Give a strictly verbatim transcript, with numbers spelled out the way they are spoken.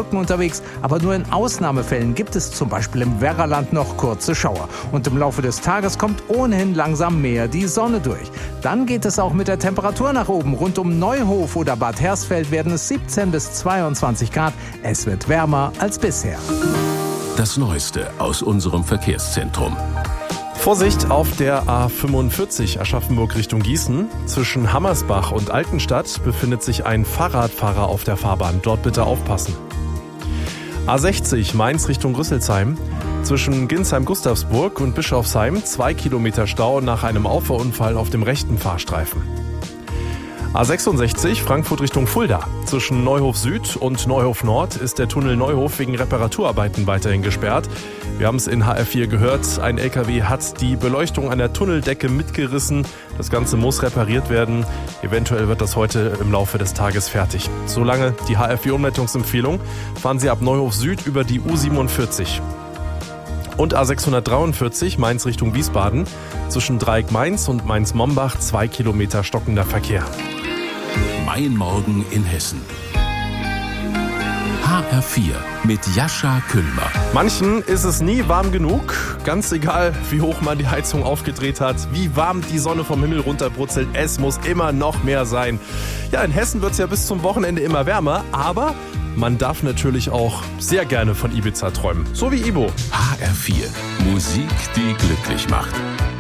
Wolken unterwegs, aber nur in Ausnahmefällen gibt es zum Beispiel im Werraland noch kurze Schauer. Und im Laufe des Tages kommt ohnehin langsam mehr die Sonne durch. Dann geht es auch mit der Temperatur nach oben. Rund um Neuhof oder Bad Hersfeld werden es siebzehn bis zweiundzwanzig Grad. Es wird wärmer als bisher. Das Neueste aus unserem Verkehrszentrum. Vorsicht auf der A fünfundvierzig Aschaffenburg Richtung Gießen. Zwischen Hammersbach und Altenstadt befindet sich ein Fahrradfahrer auf der Fahrbahn. Dort bitte aufpassen. A sechzig Mainz Richtung Rüsselsheim. Zwischen Ginsheim-Gustavsburg und Bischofsheim zwei Kilometer Stau nach einem Auffahrunfall auf dem rechten Fahrstreifen. A sechsundsechzig Frankfurt Richtung Fulda. Zwischen Neuhof Süd und Neuhof Nord ist der Tunnel Neuhof wegen Reparaturarbeiten weiterhin gesperrt. Wir haben es in H R vier gehört, ein L K W hat die Beleuchtung an der Tunneldecke mitgerissen. Das Ganze muss repariert werden. Eventuell wird das heute im Laufe des Tages fertig. Solange die H R vier Umleitungsempfehlung, fahren Sie ab Neuhof Süd über die U siebenundvierzig. Und A sechshundertdreiundvierzig Mainz Richtung Wiesbaden. Zwischen Dreieck Mainz und Mainz-Mombach zwei Kilometer stockender Verkehr. Mein Morgen in Hessen. H R vier mit Jascha Küllmer. Manchen ist es nie warm genug, ganz egal, wie hoch man die Heizung aufgedreht hat, wie warm die Sonne vom Himmel runterbrutzelt, es muss immer noch mehr sein. Ja, in Hessen wird es ja bis zum Wochenende immer wärmer, aber man darf natürlich auch sehr gerne von Ibiza träumen, so wie Ibo. H R vier, Musik, die glücklich macht.